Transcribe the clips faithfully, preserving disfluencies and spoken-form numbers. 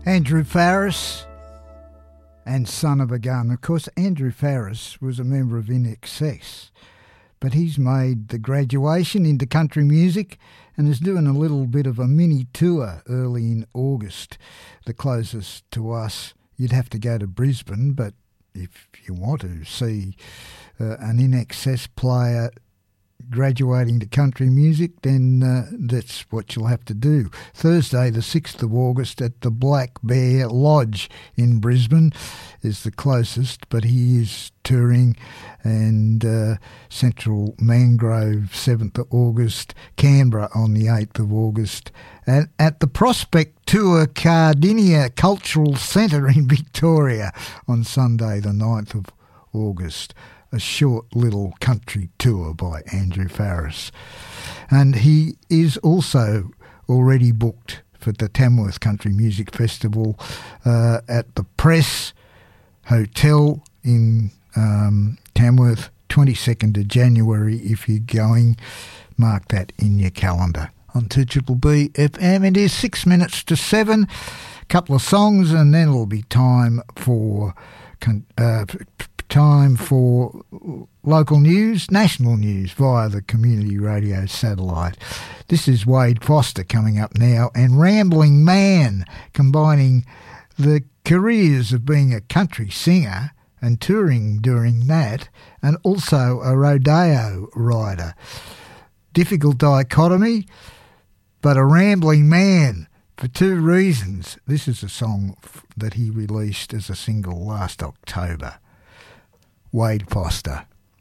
Andrew Farriss and Son of a Gun. Of course, Andrew Farriss was a member of I N X S, but he's made the graduation into country music and is doing a little bit of a mini tour early in August. The closest to us, you'd have to go to Brisbane, but if you want to see uh, an I N X S player graduating to country music, then uh, that's what you'll have to do. Thursday the sixth of August at the Black Bear Lodge in Brisbane is the closest, but he is touring, and uh, Central Mangrove seventh of August, Canberra on the eighth of August, and at the Prospect Tour Cardinia Cultural Centre in Victoria on Sunday the ninth of August. A short little country tour by Andrew Farriss. And he is also already booked for the Tamworth Country Music Festival uh, at the Press Hotel in um, Tamworth, twenty-second of January. If you're going, mark that in your calendar. On two B B F M, it is six minutes to seven. Couple of songs, and then it'll be time for... Uh, Time for local news, national news via the community radio satellite. This is Wade Foster coming up now, and Rambling Man, combining the careers of being a country singer and touring during that, and also a rodeo rider. Difficult dichotomy, but a rambling man for two reasons. This is a song that he released as a single last October. Wade Foster,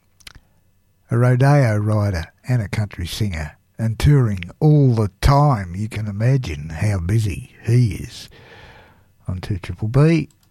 a rodeo rider and a country singer, and touring all the time. You can imagine how busy he is. On two B B